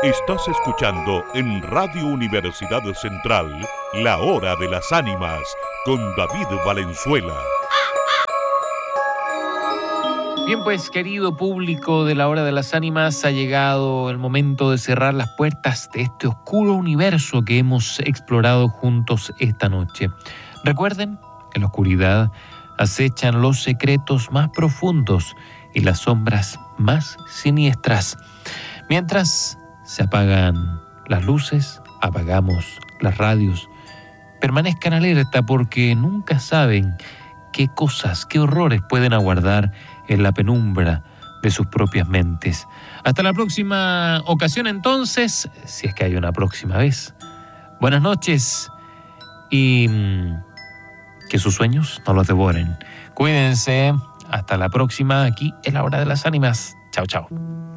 Estás escuchando en Radio Universidad Central La Hora de las Ánimas con David Valenzuela. Bien, pues, querido público de La Hora de las Ánimas, ha llegado el momento de cerrar las puertas de este oscuro universo que hemos explorado juntos esta noche. Recuerden que en la oscuridad acechan los secretos más profundos y las sombras más siniestras. Mientras se apagan las luces, apagamos las radios. Permanezcan alerta porque nunca saben qué cosas, qué horrores pueden aguardar en la penumbra de sus propias mentes. Hasta la próxima ocasión entonces, si es que hay una próxima vez. Buenas noches y que sus sueños no los devoren. Cuídense, hasta la próxima aquí en La Hora de las Ánimas. Chao, chao.